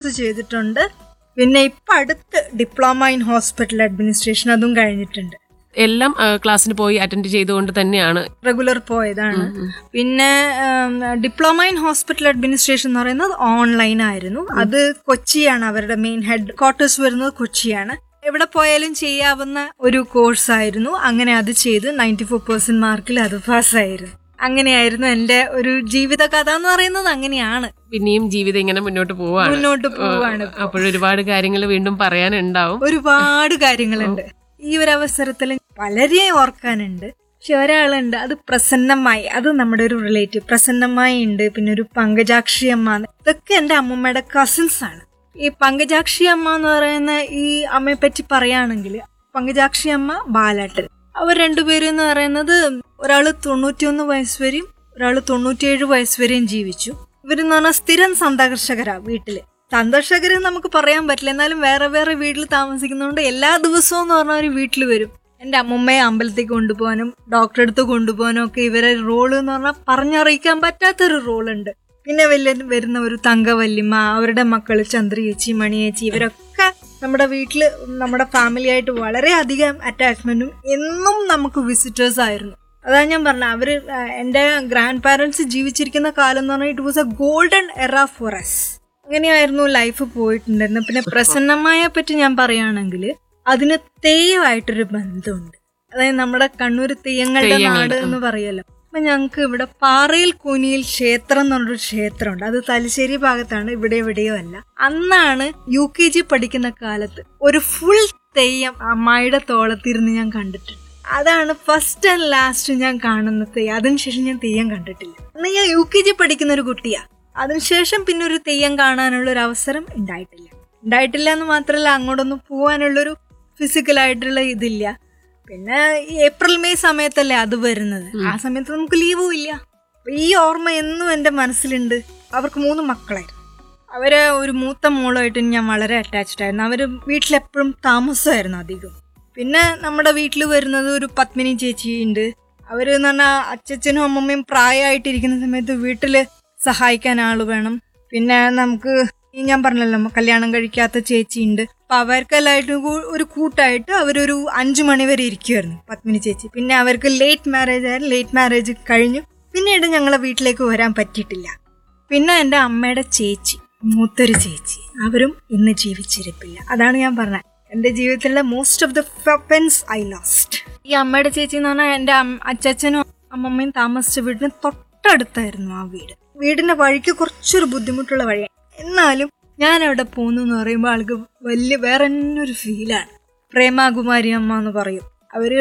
Course ചെയ്തിട്ടുണ്ട്. പിന്നെ ഇപ്പൊ അടുത്ത് ഡിപ്ലോമ ഇൻ ഹോസ്പിറ്റൽ അഡ്മിനിസ്ട്രേഷൻ അതും കഴിഞ്ഞിട്ടുണ്ട്. എല്ലാം ക്ലാസ്സിന് പോയി അറ്റൻഡ് ചെയ്തുകൊണ്ട് തന്നെയാണ് റെഗുലർ പോയതാണ്. പിന്നെ ഡിപ്ലോമ ഇൻ ഹോസ്പിറ്റൽ അഡ്മിനിസ്ട്രേഷൻ എന്ന് പറയുന്നത് ഓൺലൈൻ ആയിരുന്നു. അത് കൊച്ചിയാണ്, അവരുടെ മെയിൻ ഹെഡ് ക്വാർട്ടേഴ്സ് വരുന്നത് കൊച്ചിയാണ്. എവിടെ പോയാലും ചെയ്യാവുന്ന ഒരു കോഴ്സായിരുന്നു. അങ്ങനെ അത് ചെയ്ത് 94% മാർക്കിൽ അത് പാസ്സായിരുന്നു. അങ്ങനെയായിരുന്നു എന്റെ ഒരു ജീവിത കഥ എന്ന് പറയുന്നത്. അങ്ങനെയാണ്. പിന്നെയും ജീവിതം ഇങ്ങനെ മുന്നോട്ട് പോവാണ്. അപ്പോഴൊരുപാട് കാര്യങ്ങൾ വീണ്ടും പറയാനുണ്ടാവും. ഒരുപാട് കാര്യങ്ങളുണ്ട്. ഈ ഒരു അവസരത്തിൽ വളരെ ഓർക്കാനുണ്ട്. പക്ഷെ ഒരാളുണ്ട്, അത് പ്രസന്നമായി. അത് നമ്മുടെ ഒരു റിലേറ്റീവ് പ്രസന്നമായി ഉണ്ട്. പിന്നെ ഒരു പങ്കജാക്ഷി അമ്മ. ഇതൊക്കെ എന്റെ അമ്മമ്മയുടെ കസിൻസ് ആണ്. ഈ പങ്കജാക്ഷി അമ്മ എന്ന് പറയുന്ന ഈ അമ്മയെ പറ്റി പറയുകയാണെങ്കിൽ, പങ്കജാക്ഷി അമ്മ, ബാലേട്ടൻ, അവർ രണ്ടുപേരും എന്ന് പറയുന്നത് ഒരാള് 91 വയസ്സ് വരെയും ഒരാള് 97 വയസ്സ് വരെയും ജീവിച്ചു. ഇവരെന്ന് പറഞ്ഞാൽ സ്ഥിരം സന്ദർശകരാ വീട്ടില്. സന്ദർശകര് നമുക്ക് പറയാൻ പറ്റില്ല, എന്നാലും വേറെ വേറെ വീട്ടിൽ താമസിക്കുന്നതുകൊണ്ട് എല്ലാ ദിവസവും എന്ന് പറഞ്ഞാൽ ഒരു വീട്ടിൽ വരും. എന്റെ അമ്മമ്മയെ അമ്പലത്തേക്ക് കൊണ്ടുപോകാനും ഡോക്ടറെ അടുത്ത് കൊണ്ടുപോകാനും ഒക്കെ ഇവരെ റോള് എന്ന് പറഞ്ഞാൽ പറഞ്ഞറിയിക്കാൻ പറ്റാത്തൊരു റോളുണ്ട്. പിന്നെ വരുന്ന ഒരു തങ്കവല്ലിമ്മ, അവരുടെ മക്കള് ചന്ദ്രയേച്ചി, മണിയേച്ചി, ഇവരൊക്കെ നമ്മുടെ വീട്ടില് നമ്മുടെ ഫാമിലി ആയിട്ട് വളരെ അധികം അറ്റാച്ച്മെന്റും എന്നും നമുക്ക് വിസിറ്റേഴ്സ് ആയിരുന്നു. അതാണ് ഞാൻ പറഞ്ഞത്, അവര് എന്റെ ഗ്രാൻഡ് പാരന്റ്സ് ജീവിച്ചിരിക്കുന്ന കാലം എന്ന് പറഞ്ഞാൽ ഇറ്റ് വാസ് എ ഗോൾഡൻ എറ ഫോർ അസ്. അങ്ങനെയായിരുന്നു ലൈഫ് പോയിട്ടുണ്ടായിരുന്നു. പിന്നെ പ്രസന്നമായ പറ്റി ഞാൻ പറയുകയാണെങ്കിൽ അതിന് തെയ്യമായിട്ടൊരു ബന്ധമുണ്ട്. അതായത് നമ്മുടെ കണ്ണൂർ തെയ്യങ്ങളുടെ നാട് എന്ന് പറയല്ലോ. അപ്പൊ ഞങ്ങക്ക് ഇവിടെ പാറയിൽ കൂനിയിൽ ക്ഷേത്രം എന്ന് പറഞ്ഞൊരു ക്ഷേത്രമുണ്ട്. അത് തലശ്ശേരി ഭാഗത്താണ്, ഇവിടെ എവിടെയോ അല്ല. അന്നാണ് UKG പഠിക്കുന്ന കാലത്ത് ഒരു ഫുൾ തെയ്യം അമ്മായിയുടെ തോളത്തിരുന്ന് ഞാൻ കണ്ടിട്ടുണ്ട്. അതാണ് ഫസ്റ്റ് ആൻഡ് ലാസ്റ്റ് ഞാൻ കാണുന്ന തെയ്യം. അതിനുശേഷം ഞാൻ തെയ്യം കണ്ടിട്ടില്ല. അന്ന് ഞാൻ UKG പഠിക്കുന്ന ഒരു കുട്ടിയാ. അതിനുശേഷം പിന്നെ ഒരു തെയ്യം കാണാനുള്ള ഒരു അവസരം ഉണ്ടായിട്ടില്ല എന്ന് മാത്രമല്ല, അങ്ങോട്ടൊന്നും പോകാനുള്ളൊരു ഫിസിക്കലായിട്ടുള്ള ഇതില്ല. പിന്നെ ഏപ്രിൽ മെയ് സമയത്തല്ലേ അത് വരുന്നത്. ആ സമയത്ത് നമുക്ക് ലീവും ഇല്ല. ഈ ഓർമ്മ എന്നും എന്റെ മനസ്സിലുണ്ട്. അവർക്ക് 3 മക്കളായിരുന്നു. അവര് ഒരു മൂത്ത മോളുമായിട്ട് ഞാൻ വളരെ അറ്റാച്ച്ഡ് ആയിരുന്നു. അവര് വീട്ടിലെപ്പോഴും താമസമായിരുന്നു അധികം. പിന്നെ നമ്മുടെ വീട്ടിൽ വരുന്നത് ഒരു പത്മിനി ചേച്ചി ഉണ്ട്. അവര് എന്ന് പറഞ്ഞാൽ അച്ഛനും അമ്മമ്മയും പ്രായമായിട്ടിരിക്കുന്ന സമയത്ത് വീട്ടില് സഹായിക്കാൻ ആള് വേണം. പിന്നെ നമുക്ക് ഞാൻ പറഞ്ഞല്ലോ കല്യാണം കഴിക്കാത്ത ചേച്ചി ഉണ്ട്. അപ്പൊ അവർക്കെല്ലായിട്ടും ഒരു കൂട്ടായിട്ട് അവരൊരു 5 മണി വരെ ഇരിക്കുമായിരുന്നു പത്മിനി ചേച്ചി. പിന്നെ അവർക്ക് ലേറ്റ് മാരേജ് കഴിഞ്ഞു. പിന്നീട് ഞങ്ങളെ വീട്ടിലേക്ക് വരാൻ പറ്റിയിട്ടില്ല. പിന്നെ എൻ്റെ അമ്മയുടെ ചേച്ചി, മൂത്തൊരു ചേച്ചി, അവരും ഇന്ന് ജീവിച്ചിരിപ്പില്ല. അതാണ് ഞാൻ പറഞ്ഞത്, എന്റെ ജീവിതത്തിലെ most of the friends I lost. ഈ അമ്മയുടെ ചേച്ചി എന്ന് പറഞ്ഞാൽ എന്റെ അച്ഛനും അമ്മമ്മയും താമസിച്ച വീടിന് തൊട്ടടുത്തായിരുന്നു ആ വീട്. വീടിന്റെ വഴിക്ക് കുറച്ചൊരു ബുദ്ധിമുട്ടുള്ള വഴിയാണ്. എന്നാലും ഞാൻ അവിടെ പോകുന്നു എന്ന് പറയുമ്പോൾ ആൾക്ക് വലിയ വേറെ തന്നെ ഒരു ഫീലാണ്. പ്രേമാകുമാരി അമ്മ എന്ന് പറയും. അവര്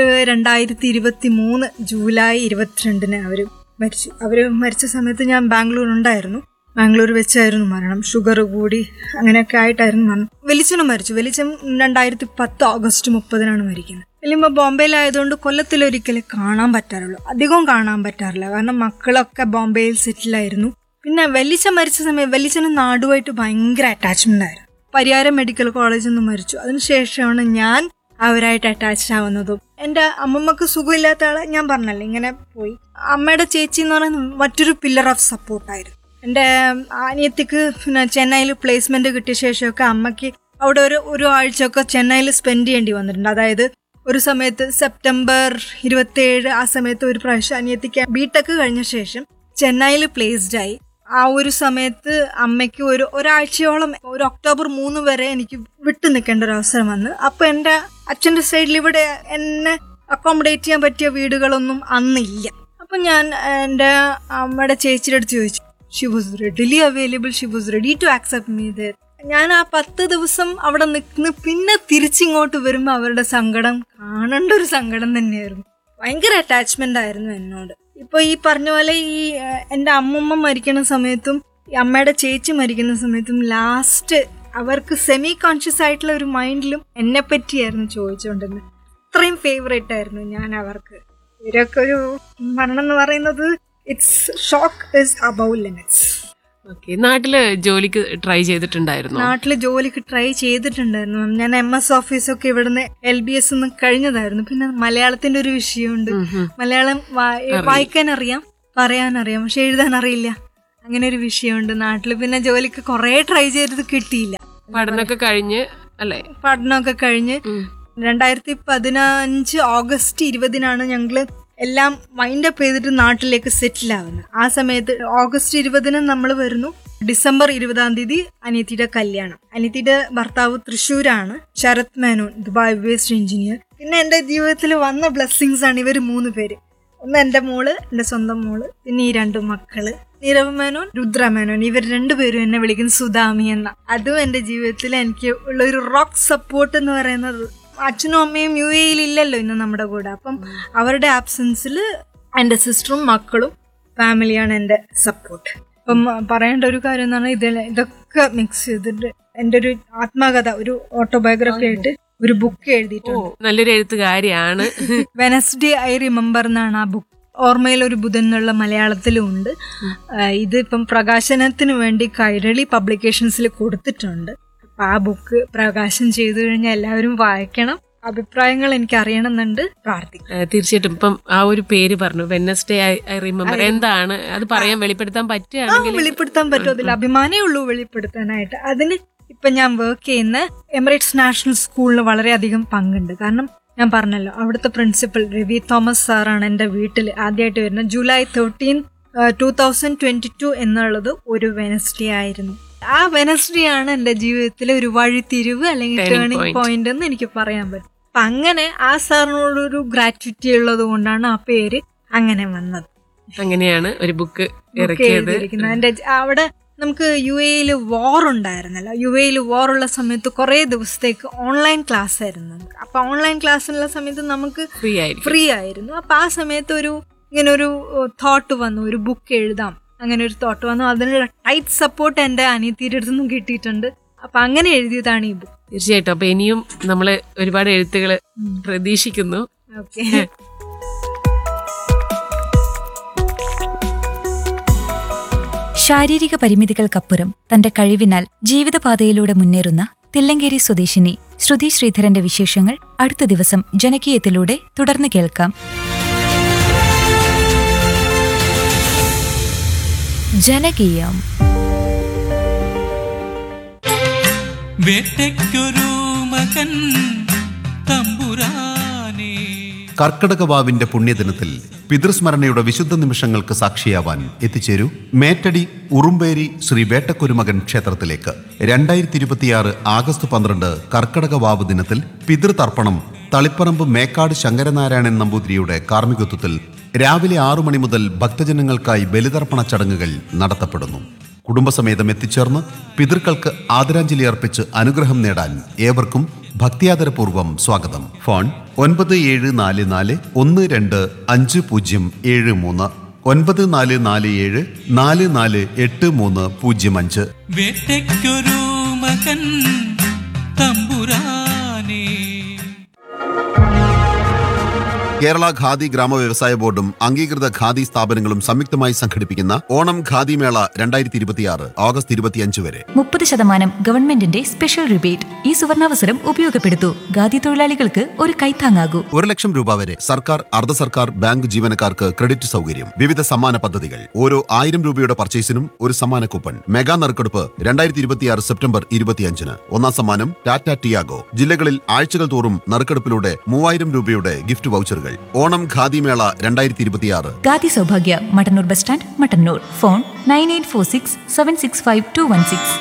2023 ജൂലൈ 22 അവര് മരിച്ചു. അവര് മരിച്ച സമയത്ത് ഞാൻ ബാംഗ്ലൂർ വെച്ചായിരുന്നു മരണം. ഷുഗർ കൂടി അങ്ങനെയൊക്കെ ആയിട്ടായിരുന്നു മരണം. വെളിച്ചനും മരിച്ചു. വെളിച്ചം 2010 ഓഗസ്റ്റ് 30 മരിക്കുന്നത്. വലിയ ബോംബെയിലായതുകൊണ്ട് കൊല്ലത്തിലൊരിക്കലേ കാണാൻ പറ്റാറുള്ളൂ. അധികം കാണാൻ പറ്റാറില്ല, കാരണം മക്കളൊക്കെ ബോംബെയിൽ സെറ്റിലായിരുന്നു. പിന്നെ വെളിച്ചം മരിച്ച സമയം വെളിച്ചന് നാടുമായിട്ട് ഭയങ്കര അറ്റാച്ച്മെന്റ് ആയിരുന്നു. പരിയാരം മെഡിക്കൽ കോളേജിൽ നിന്ന് മരിച്ചു. അതിനുശേഷമാണ് ഞാൻ അവരായിട്ട് അറ്റാച്ച്ഡ് ആവുന്നതും. എന്റെ അമ്മമ്മക്ക് സുഖമില്ലാത്ത ആളെ ഞാൻ പറഞ്ഞല്ലേ ഇങ്ങനെ പോയി. അമ്മയുടെ ചേച്ചി എന്ന് പറയുന്നത് മറ്റൊരു പില്ലർ ഓഫ് സപ്പോർട്ടായിരുന്നു. എന്റെ അനിയത്തിക്ക് പിന്നെ ചെന്നൈയിൽ പ്ലേസ്മെന്റ് കിട്ടിയ ശേഷമൊക്കെ അമ്മയ്ക്ക് അവിടെ ഒരു ആഴ്ചയൊക്കെ ചെന്നൈയിൽ സ്പെൻഡ് ചെയ്യേണ്ടി വന്നിട്ടുണ്ട്. അതായത് ഒരു സമയത്ത് സെപ്റ്റംബർ 27 ആ സമയത്ത് ഒരു പ്രാവശ്യം അനിയത്തിക്ക് ബിടെക് കഴിഞ്ഞ ശേഷം ചെന്നൈയിൽ പ്ലേസ്ഡ് ആയി. ആ ഒരു സമയത്ത് അമ്മയ്ക്ക് ഒരാഴ്ചയോളം ഒരു ഒക്ടോബർ 3 വരെ എനിക്ക് വിട്ടു നിൽക്കേണ്ട ഒരു അവസരം വന്നു. അപ്പൊ എന്റെ അച്ഛന്റെ സൈഡിൽ ഇവിടെ എന്നെ അക്കോമഡേറ്റ് ചെയ്യാൻ പറ്റിയ വീടുകളൊന്നും അന്നില്ല. അപ്പൊ ഞാൻ എന്റെ അമ്മയുടെ ചേച്ചിയുടെ അടുത്ത് ചോദിച്ചു. She was readily available, she was ready to accept me there. ഞാൻ ആ 10 ദിവസം അവിടെ നിൽക്കുന്ന പിന്നെ തിരിച്ചിങ്ങോട്ട് വരുമ്പോൾ അവരുടെ സങ്കടം കാണേണ്ട ഒരു സങ്കടം തന്നെയായിരുന്നു. ഭയങ്കര അറ്റാച്ച്മെന്റ് ആയിരുന്നു എന്നോട്. ഇപ്പൊ ഈ പറഞ്ഞ പോലെ ഈ എന്റെ അമ്മൂമ്മ മരിക്കുന്ന സമയത്തും അമ്മയുടെ ചേച്ചി മരിക്കുന്ന സമയത്തും ലാസ്റ്റ് അവർക്ക് സെമി കോൺഷ്യസ് ആയിട്ടുള്ള ഒരു മൈൻഡിലും എന്നെ പറ്റിയായിരുന്നു ചോദിച്ചുകൊണ്ടിരുന്നത്. അത്രയും ഫേവറേറ്റ് ആയിരുന്നു ഞാൻ അവർക്ക്. ഇവരൊക്കെ ഒരു മരണം എന്ന് പറയുന്നത് it's shock is above limits. നാട്ടില് ജോലിക്ക് ട്രൈ ചെയ്തിട്ടുണ്ടായിരുന്നു? നാട്ടില് ജോലിക്ക് ട്രൈ ചെയ്തിട്ടുണ്ടായിരുന്നു. ഞാൻ MS ഓഫീസൊക്കെ ഇവിടുന്ന് LBS കഴിഞ്ഞതായിരുന്നു. പിന്നെ മലയാളത്തിന്റെ ഒരു വിഷയമുണ്ട്. മലയാളം വായിക്കാൻ അറിയാം, പറയാനറിയാം, പക്ഷെ എഴുതാൻ അറിയില്ല. അങ്ങനെ ഒരു വിഷയമുണ്ട് നാട്ടില്. പിന്നെ ജോലിക്ക് കുറെ ട്രൈ ചെയ്തത് കിട്ടിയില്ല. പഠനമൊക്കെ കഴിഞ്ഞ് അല്ലേ? പഠനമൊക്കെ കഴിഞ്ഞ് 2015 ഓഗസ്റ്റ് 20 ഞങ്ങള് എല്ലാം വൈൻഡപ്പ് ചെയ്തിട്ട് നാട്ടിലേക്ക് സെറ്റിൽ ആവുന്നത്. ആ സമയത്ത് ഓഗസ്റ്റ് 20 നമ്മൾ വരുന്നു. ഡിസംബർ 20 അനിയത്തിയുടെ കല്യാണം. അനിയത്തിയുടെ ഭർത്താവ് തൃശ്ശൂരാണ്, Sarath Menon, Dubai based engineer. പിന്നെ എന്റെ ജീവിതത്തിൽ വന്ന ബ്ലെസ്സിങ്സ് ആണ് ഇവർ 3 പേര്. ഒന്ന് എന്റെ മോള്, എന്റെ സ്വന്തം മോള്, പിന്നെ ഈ 2 മക്കള്, നീരവ് മേനോൻ, രുദ്ര മേനോൻ. ഇവർ 2 പേരും എന്നെ വിളിക്കുന്ന സുധാമി എന്ന. അതും എന്റെ ജീവിതത്തിൽ എനിക്ക് ഉള്ള ഒരു റോക്ക് സപ്പോർട്ട് എന്ന് പറയുന്നത്. അച്ഛനും അമ്മയും UAE ഇല്ലല്ലോ ഇന്ന് നമ്മുടെ കൂടെ. അപ്പം അവരുടെ ആബ്സെൻസിൽ എന്റെ സിസ്റ്ററും മക്കളും ഫാമിലിയാണ് എന്റെ സപ്പോർട്ട്. അപ്പം പറയേണ്ട ഒരു കാര്യം എന്ന് പറഞ്ഞാൽ ഇതൊക്കെ മിക്സ് ചെയ്തിട്ട് എന്റെ ഒരു ആത്മകഥ, ഒരു ഓട്ടോബയോഗ്രഫി ആയിട്ട് ഒരു ബുക്ക് എഴുതിയിട്ടുണ്ട്. നല്ലൊരു എഴുത്തുകാരിയാണ്. വെനസ്ഡേ ഐ റിമെമ്പർ എന്നാണ് ആ ബുക്ക്. ഓർമ്മയിൽ ഒരു ബുധൻ എന്നുള്ള മലയാളത്തിലും ഉണ്ട്. ഇതിപ്പം പ്രകാശനത്തിന് വേണ്ടി കൈരളി പബ്ലിക്കേഷൻസിൽ കൊടുത്തിട്ടുണ്ട്. അപ്പൊ ആ ബുക്ക് പ്രകാശനം ചെയ്തു കഴിഞ്ഞാൽ എല്ലാവരും വായിക്കണം. അഭിപ്രായങ്ങൾ എനിക്ക് അറിയണമെന്നുണ്ട്. പ്രാർത്ഥിക്കും. തീർച്ചയായിട്ടും. ഇപ്പം ആ ഒരു പേര് പറഞ്ഞു, വെനസ്ഡേ ഐ റിമെമ്പർ, എന്താണ് അത് പറയാൻ വെളിപ്പെടുത്താൻ പറ്റുകയാണെങ്കിൽ? വെളിപ്പെടുത്താൻ പറ്റും. അതിൽ അഭിമാനമേ ഉള്ളൂ വെളിപ്പെടുത്താനായിട്ട്. അതിന് ഇപ്പൊ ഞാൻ വർക്ക് ചെയ്യുന്ന എമിറേറ്റ്സ് നാഷണൽ സ്കൂളിന് വളരെയധികം പങ്കുണ്ട്. കാരണം ഞാൻ പറഞ്ഞല്ലോ, അവിടുത്തെ പ്രിൻസിപ്പൽ രവി തോമസ് സാറാണ് എന്റെ വീട്ടിൽ ആദ്യമായിട്ട് വരുന്നത്. ജൂലൈ 13, 2022 എന്നുള്ളത് ഒരു വെനസ്ഡേ ആയിരുന്നു. ആ വെനസ്ഡേ ആണ് എന്റെ ജീവിതത്തിലെ ഒരു വഴിത്തിരിവ് അല്ലെങ്കിൽ ടേണിംഗ് പോയിന്റ് എന്ന് എനിക്ക് പറയാൻ പറ്റും. അപ്പൊ അങ്ങനെ ആ സാറിനോടൊരു ഗ്രാറ്റുവിറ്റി ഉള്ളത് കൊണ്ടാണ് ആ പേര് അങ്ങനെ വന്നത്. അങ്ങനെയാണ് ഒരു ബുക്ക് ഇറക്കിയത്. എന്റെ അവിടെ നമുക്ക് UAE വാർ ഉണ്ടായിരുന്നല്ലോ. UAE വാർ ഉള്ള സമയത്ത് കുറെ ദിവസത്തേക്ക് ഓൺലൈൻ ക്ലാസ് ആയിരുന്നു. അപ്പൊ ഓൺലൈൻ ക്ലാസ്സിനുള്ള സമയത്ത് നമുക്ക് ഫ്രീ ആയിരുന്നു. അപ്പൊ ആ സമയത്ത് ഇങ്ങനെ ഒരു തോട്ട് വന്നു, ഒരു ബുക്ക് എഴുതാം. അങ്ങനെ ഒരു തോട്ട് വന്നു. അതിനുള്ള ടൈറ്റ് സപ്പോർട്ട് എന്റെ അനിയത്തിയുടെ അടുത്ത് നിന്നും കിട്ടിയിട്ടുണ്ട്. അപ്പൊ അങ്ങനെ എഴുതിയതാണ് ഈ ബുക്ക്. തീർച്ചയായിട്ടും. അപ്പൊ ഇനിയും നമ്മള് ഒരുപാട് എഴുത്തുകൾ പ്രതീക്ഷിക്കുന്നു. ഓക്കെ. ശാരീരിക പരിമിതികൾക്കപ്പുറം തന്റെ കഴിവിനാൽ ജീവിതപാതയിലൂടെ മുന്നേറുന്ന തില്ലങ്കേരി സ്വദേശിനി ശ്രുതി ശ്രീധരന്റെ വിശേഷങ്ങൾ അടുത്ത ദിവസം ജനകീയത്തിലൂടെ തുടർന്ന് കേൾക്കാം. ജനകീയം. വേട്ടയ്ക്കൊരു മകൻ തമ്പുരാനേ. കർക്കടകവാവിന്റെ പുണ്യദിനത്തിൽ പിതൃസ്മരണയുടെ വിശുദ്ധ നിമിഷങ്ങൾക്ക് സാക്ഷിയാവാൻ എത്തിച്ചേരൂ മേറ്റടി ഉറുമ്പേരി ശ്രീ വേട്ടക്കുരുമകൻ ക്ഷേത്രത്തിലേക്ക്. 2026 ആഗസ്റ്റ് 12 കർക്കടകവാവ് ദിനത്തിൽ പിതൃതർപ്പണം തളിപ്പറമ്പ് മേക്കാട് ശങ്കരനാരായണൻ നമ്പൂതിരിയുടെ കാർമ്മികത്വത്തിൽ രാവിലെ 6 മണി മുതൽ ഭക്തജനങ്ങൾക്കായി ബലിതർപ്പണ ചടങ്ങുകൾ നടത്തപ്പെടുന്നു. കുടുംബസമേതം എത്തിച്ചേർന്ന് പിതൃക്കൾക്ക് ആദരാഞ്ജലി അർപ്പിച്ച് അനുഗ്രഹം നേടാൻ ഏവർക്കും ഭക്തിയാദരപൂർവ്വം സ്വാഗതം. ഫോൺ 9744 125073 9447 448305. വേട്ടയ്ക്കൊരു മകൻ തമ്പുരാനേ. കേരള ഖാദി ഗ്രാമ വ്യവസായ ബോർഡും അംഗീകൃത ഖാദി സ്ഥാപനങ്ങളും സംയുക്തമായി സംഘടിപ്പിക്കുന്ന ഓണം ഖാദി മേള 2026 ഓഗസ്റ്റ് 25 വരെ 30% ഗവൺമെന്റിന്റെ സ്പെഷ്യൽ റിബേറ്റ്. ഈ സുവർണാവസരം ഉപയോഗപ്പെടുത്തൂ. ഖാദി തൊഴിലാളികൾക്ക് ഒരു കൈത്താങ്ങാകൂ. 1 ലക്ഷം രൂപ വരെ സർക്കാർ, അർദ്ധ സർക്കാർ, ബാങ്ക് ജീവനക്കാർക്ക് ക്രെഡിറ്റ് സൗകര്യം. വിവിധ സമ്മാന പദ്ധതികൾ. ഓരോ 1000 രൂപയുടെ പർച്ചേസിനും ഒരു സമ്മാന കൂപ്പൺ. മെഗാ നറുക്കെടുപ്പ് 2026 സെപ്റ്റംബർ 25. ഒന്നാം സമ്മാനം ടാറ്റ ടിയാഗോ. ജില്ലകളിൽ ആഴ്ചകൾ തോറും നറുക്കെടുപ്പിലൂടെ 3000 രൂപയുടെ ഗിഫ്റ്റ് വൗച്ചറുകൾ. ഓണം ഖാദി മേള 2026. Khadi Sowbhagya, Mattannur bus stand, Mattannur. Phone 9846 765 216.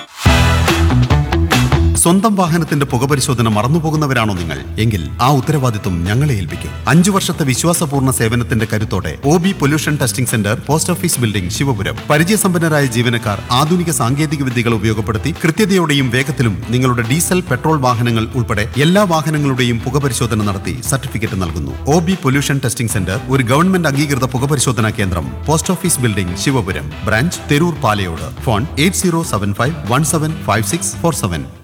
സ്വന്തം വാഹനത്തിന്റെ പുകപരിശോധന മറന്നുപോകുന്നവരാണോ നിങ്ങൾ? എങ്കിൽ ആ ഉത്തരവാദിത്വം ഞങ്ങളെ ഏൽപ്പിക്കും. 5 വർഷത്തെ വിശ്വാസപൂർണ്ണ സേവനത്തിന്റെ കരുത്തോടെ OB pollution testing centre, post office building, Sivapuram. പരിചയസമ്പന്നരായ ജീവനക്കാർ ആധുനിക സാങ്കേതിക വിദ്യകൾ ഉപയോഗപ്പെടുത്തി കൃത്യതയോടെയും വേഗത്തിലും നിങ്ങളുടെ ഡീസൽ, പെട്രോൾ വാഹനങ്ങൾ ഉൾപ്പെടെ എല്ലാ വാഹനങ്ങളുടെയും പുകപരിശോധന നടത്തി സർട്ടിഫിക്കറ്റ് നൽകുന്നു. OB പൊല്യൂഷൻ ടെസ്റ്റിംഗ് സെന്റർ ഒരു ഗവൺമെന്റ് അംഗീകൃത പുകപരിശോധനാ കേന്ദ്രം. Post office building, Sivapuram. Branch Theroor Palayode. Phone 8075 175647.